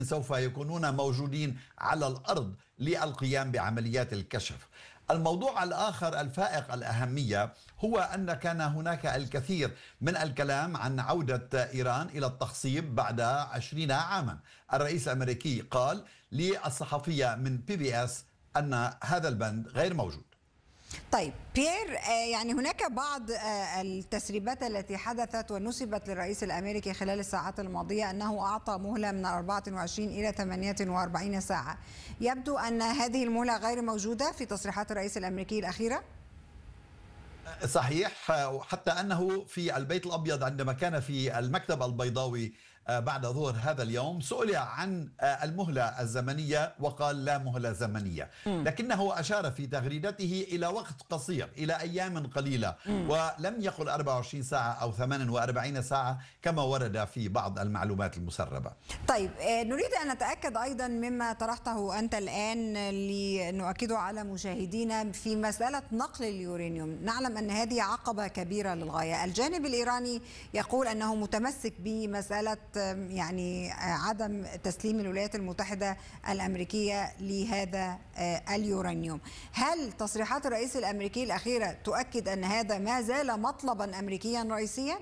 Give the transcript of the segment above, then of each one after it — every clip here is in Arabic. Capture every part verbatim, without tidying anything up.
سوف يكونون موجودين على الأرض للقيام بعمليات الكشف. الموضوع الآخر الفائق الأهمية هو أن كان هناك الكثير من الكلام عن عودة إيران إلى التخصيب بعد عشرين عاما. الرئيس الأمريكي قال للصحفية من بي بي اس أن هذا البند غير موجود. طيب بيير، يعني هناك بعض التسريبات التي حدثت ونسبت للرئيس الأمريكي خلال الساعات الماضية أنه أعطى مهلة من أربعة وعشرين إلى ثمانية وأربعين ساعة. يبدو أن هذه المهلة غير موجودة في تصريحات الرئيس الأمريكي الأخيرة؟ صحيح، حتى أنه في البيت الأبيض عندما كان في المكتب البيضاوي بعد ظهر هذا اليوم سئل عن المهلة الزمنية وقال لا مهلة زمنية، لكنه أشار في تغريدته إلى وقت قصير، إلى أيام قليلة، ولم يقل أربعة وعشرين ساعة أو ثمانية وأربعين ساعة كما ورد في بعض المعلومات المسربة. طيب نريد أن نتأكد أيضا مما طرحته أنت الآن لنؤكده على مشاهدينا في مسألة نقل اليورانيوم. نعلم أن هذه عقبة كبيرة للغاية. الجانب الإيراني يقول أنه متمسك بمسألة يعني عدم تسليم الولايات المتحدة الأمريكية لهذا اليورانيوم. هل تصريحات الرئيس الأمريكي الأخيرة تؤكد أن هذا ما زال مطلبا أمريكيا رئيسيا؟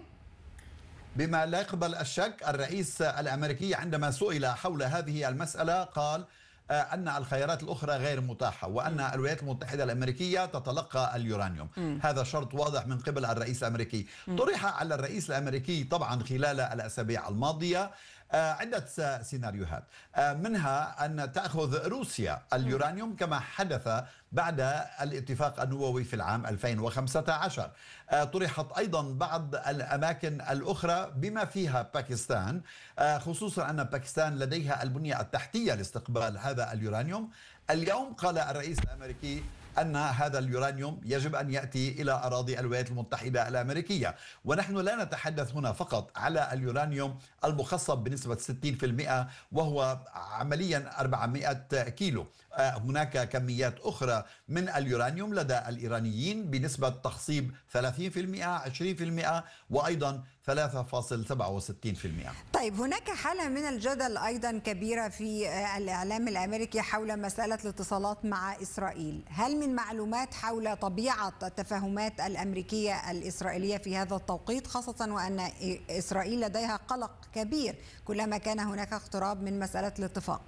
بما لا يقبل الشك، الرئيس الأمريكي عندما سئل حول هذه المسألة قال أن الخيارات الأخرى غير متاحة وأن الولايات المتحدة الأمريكية تتلقى اليورانيوم. م. هذا شرط واضح من قبل الرئيس الأمريكي. م. طرح على الرئيس الأمريكي طبعا خلال الأسابيع الماضية عدة سيناريوهات، منها أن تأخذ روسيا اليورانيوم كما حدث بعد الاتفاق النووي في العام ألفين وخمسة عشر. طرحت أيضا بعض الأماكن الأخرى بما فيها باكستان، خصوصا أن باكستان لديها البنية التحتية لاستقبال هذا اليورانيوم. اليوم قال الرئيس الأمريكي أن هذا اليورانيوم يجب أن يأتي إلى أراضي الولايات المتحدة الأمريكية، ونحن لا نتحدث هنا فقط على اليورانيوم المخصب بنسبة ستين بالمئة وهو عمليا أربعمئة كيلو. هناك كميات أخرى من اليورانيوم لدى الإيرانيين بنسبة تخصيب ثلاثين بالمئة، عشرين بالمئة، وأيضا ثلاثة فاصلة سبعة وستين بالمئة. طيب هناك حالة من الجدل أيضا كبيرة في الإعلام الأمريكي حول مسألة الاتصالات مع إسرائيل. هل من معلومات حول طبيعة التفاهمات الأمريكية الإسرائيلية في هذا التوقيت، خاصة وأن إسرائيل لديها قلق كبير كلما كان هناك اقتراب من مسألة الاتفاق؟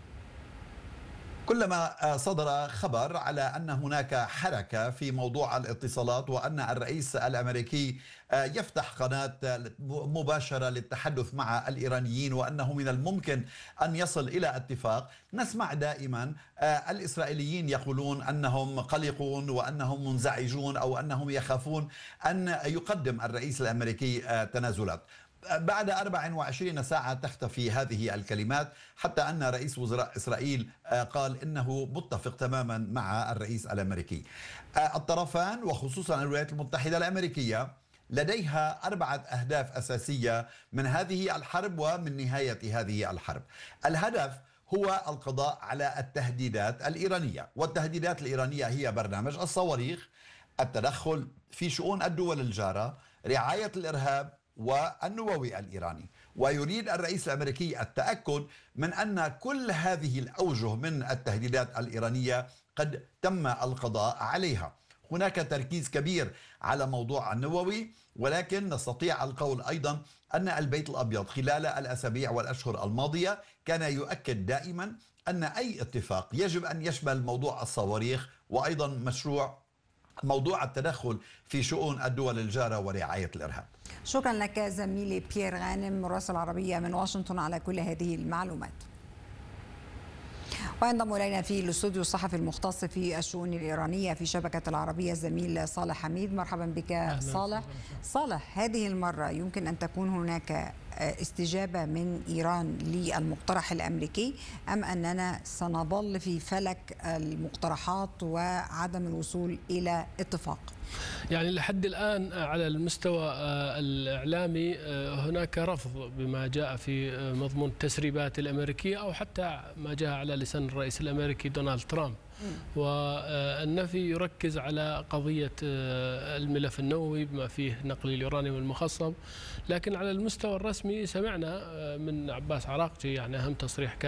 كلما صدر خبر على أن هناك حركة في موضوع الاتصالات وأن الرئيس الأمريكي يفتح قناة مباشرة للتحدث مع الإيرانيين وأنه من الممكن أن يصل إلى اتفاق، نسمع دائما الإسرائيليين يقولون أنهم قلقون وأنهم منزعجون أو أنهم يخافون أن يقدم الرئيس الأمريكي تنازلات. بعد أربع وعشرين ساعة تختفي هذه الكلمات، حتى أن رئيس وزراء إسرائيل قال إنه متفق تماما مع الرئيس الأمريكي. الطرفان وخصوصا الولايات المتحدة الأمريكية لديها أربعة أهداف أساسية من هذه الحرب ومن نهاية هذه الحرب. الهدف هو القضاء على التهديدات الإيرانية، والتهديدات الإيرانية هي برنامج الصواريخ، التدخل في شؤون الدول الجارة، رعاية الإرهاب والنووي الإيراني. ويريد الرئيس الأمريكي التأكد من أن كل هذه الأوجه من التهديدات الإيرانية قد تم القضاء عليها. هناك تركيز كبير على موضوع النووي، ولكن نستطيع القول أيضا أن البيت الأبيض خلال الأسابيع والأشهر الماضية كان يؤكد دائما أن أي اتفاق يجب أن يشمل موضوع الصواريخ وأيضا مشروع موضوع التدخل في شؤون الدول الجارة ورعاية الإرهاب. شكرا لك زميلي بيير غانم مراسل العربية من واشنطن على كل هذه المعلومات. وينضم إلينا في الاستوديو الصحفي المختص في الشؤون الإيرانية في شبكة العربية الزميل صالح حميد. مرحبا بك صالح. صالح، هذه المرة يمكن أن تكون هناك استجابة من إيران للمقترح الأمريكي، أم أننا سنظل في فلك المقترحات وعدم الوصول إلى اتفاق؟ يعني لحد الآن على المستوى الإعلامي هناك رفض بما جاء في مضمون التسريبات الأمريكية أو حتى ما جاء على لسان الرئيس الأمريكي دونالد ترامب، والنفي يركز على قضية الملف النووي بما فيه نقل اليورانيوم المخصب. لكن على المستوى الرسمي سمعنا من عباس عراقجي يعني أهم تصريح كان